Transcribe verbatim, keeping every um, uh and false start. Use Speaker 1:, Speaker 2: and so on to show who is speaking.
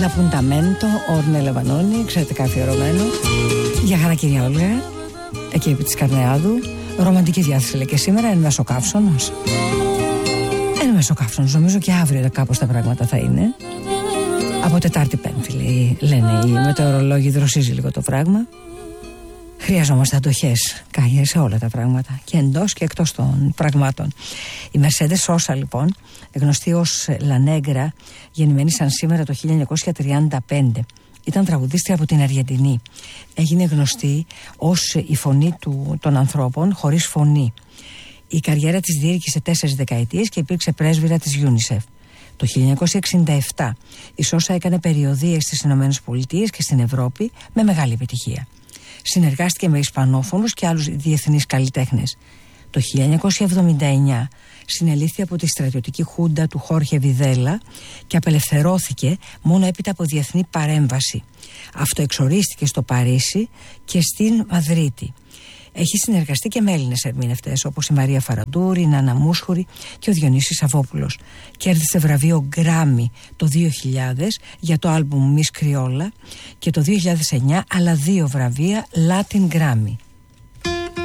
Speaker 1: L'appuntamento, Όρνε Λεβανόνι, εξαιρετικά αφιερωμένο. Για χαρά κυρία Όλγα, εκεί επί της Καρνεάδου. Ρομαντική διάθεση λέει και σήμερα, εν μέσω καύσωνος. Εν μέσω καύσωνος, νομίζω και αύριο κάπως τα πράγματα θα είναι. Από Τετάρτη Πέμπτη λέει, λένε οι μετεωρολόγοι, δροσίζει λίγο το πράγμα. Χρειαζόμαστε αντοχές, κάγια σε όλα τα πράγματα, και εντός και εκτός των πραγμάτων. Η Mercedes Sosa λοιπόν, γνωστή ως La Negra, γεννημένη σαν σήμερα το χίλια εννιακόσια τριάντα πέντε, ήταν τραγουδίστρια από την Αργεντινή. Έγινε γνωστή ως η φωνή του, των ανθρώπων χωρίς φωνή. Η καριέρα της διήρκησε τέσσερις δεκαετίες και υπήρξε πρέσβυρα της UNICEF. Το χίλια εννιακόσια εξήντα επτά η Σόσα έκανε περιοδίες στις Ηνωμένες Πολιτείες και στην Ευρώπη με μεγάλη επιτυχία. Συνεργάστηκε με Ισπανόφωνους και άλλους διεθνείς καλλιτέχνες. Το χίλια εννιακόσια εβδομήντα εννιά συνελήφθη από τη στρατιωτική χούντα του Χόρχε Βιδέλα και απελευθερώθηκε μόνο έπειτα από διεθνή παρέμβαση. Αυτοεξορίστηκε στο Παρίσι και στην Μαδρίτη. Έχει συνεργαστεί και με Έλληνες ερμηνευτές όπως η Μαρία Φαραντούρη, η Νάνα Μούσχουρη και ο Διονύσης Σαββόπουλος. Κέρδισε βραβείο Γκράμι το δύο χιλιάδες για το άλμπουμ Miss Criolla και το δύο χιλιάδες εννιά άλλα δύο βραβεία Latin Grammy.